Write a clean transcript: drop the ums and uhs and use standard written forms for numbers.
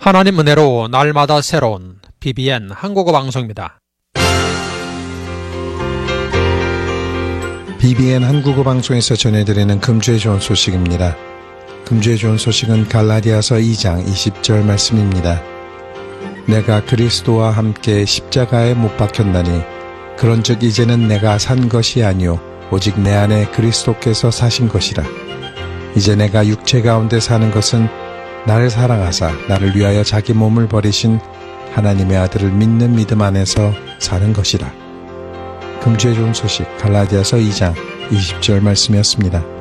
하나님 은혜로 날마다 새로운 BBN 한국어 방송입니다. BBN 한국어 방송에서 전해드리는 금주의 좋은 소식입니다. 금주의 좋은 소식은 갈라디아서 2장 20절 말씀입니다. 내가 그리스도와 함께 십자가에 못 박혔나니 그런즉 이제는 내가 산 것이 아니요 오직 내 안에 그리스도께서 사신 것이라. 이제 내가 육체 가운데 사는 것은 나를 사랑하사 나를 위하여 자기 몸을 버리신 하나님의 아들을 믿는 믿음 안에서 사는 것이라. 금주의 좋은 소식 갈라디아서 2장 20절 말씀이었습니다.